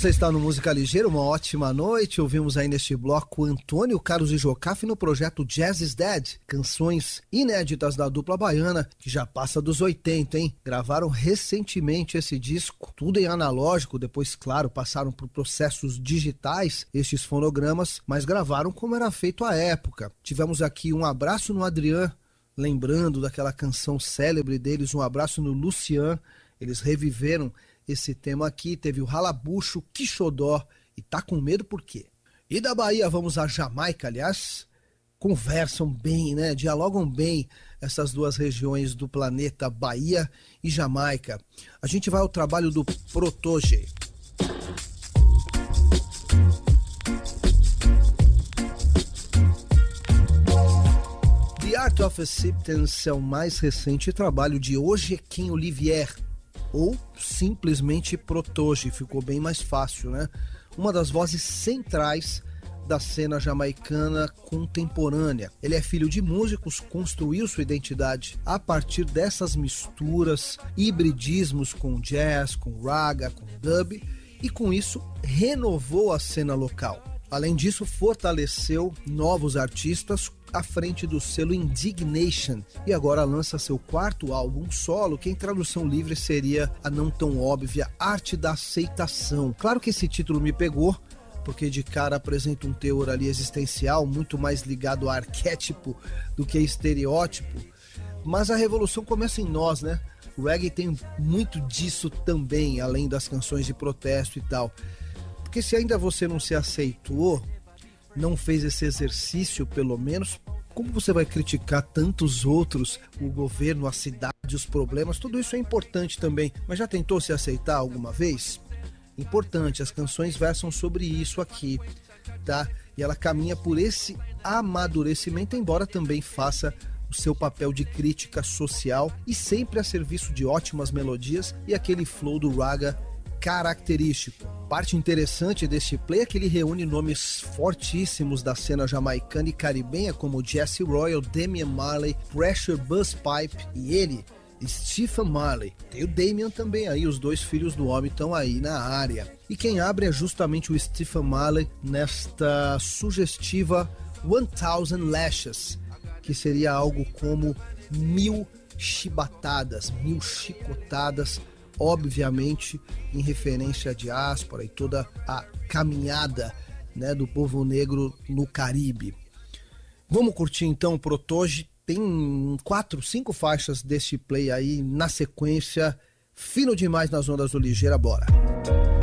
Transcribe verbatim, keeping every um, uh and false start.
Você está no Música Ligeira, uma ótima noite. Ouvimos aí neste bloco Antônio Carlos e Jocafe no projeto Jazz is Dead. Canções inéditas da dupla baiana, que já passa dos oitenta, hein? Gravaram recentemente esse disco, tudo em analógico, depois, claro, passaram por processos digitais, estes fonogramas, mas gravaram como era feito à época. Tivemos aqui Um Abraço no Adrian, lembrando daquela canção célebre deles, Um Abraço no Lucian. Eles reviveram esse tema aqui. Teve o Ralabucho, Quixodó e Tá Com Medo Por Quê? E da Bahia vamos à Jamaica, aliás, conversam bem, né? Dialogam bem essas duas regiões do planeta, Bahia e Jamaica. A gente vai ao trabalho do Protoje. The Art of Acceptance é o mais recente trabalho de Ojequim Olivier, ou simplesmente Protoje, ficou bem mais fácil, né? Uma das vozes centrais da cena jamaicana contemporânea. Ele é filho de músicos, construiu sua identidade a partir dessas misturas, hibridismos com jazz, com raga, com dub, e com isso renovou a cena local. Além disso, fortaleceu novos artistas à frente do selo Indignation e agora lança seu quarto álbum solo, que em tradução livre seria a não tão óbvia Arte da Aceitação. Claro que esse título me pegou, porque de cara apresenta um teor ali existencial muito mais ligado a arquétipo do que a estereótipo, mas a revolução começa em nós, né? O reggae tem muito disso também, além das canções de protesto e tal. Porque se ainda você não se aceitou, não fez esse exercício pelo menos, como você vai criticar tantos outros, o governo, a cidade, os problemas? Tudo isso é importante também, mas já tentou se aceitar alguma vez? Importante, as canções versam sobre isso aqui, tá? E ela caminha por esse amadurecimento, embora também faça o seu papel de crítica social e sempre a serviço de ótimas melodias e aquele flow do raga característico. Parte interessante deste play é que ele reúne nomes fortíssimos da cena jamaicana e caribenha como Jesse Royal, Damian Marley, Pressure Busspipe e ele, Stephen Marley. Tem o Damian também aí, os dois filhos do homem estão aí na área. E quem abre é justamente o Stephen Marley nesta sugestiva One Thousand Lashes, que seria algo como mil chibatadas, mil chicotadas, obviamente em referência à diáspora e toda a caminhada, né, do povo negro no Caribe. Vamos curtir então o Protoje. Tem quatro, cinco faixas deste play aí na sequência. Fino demais nas ondas do Ligeira, bora!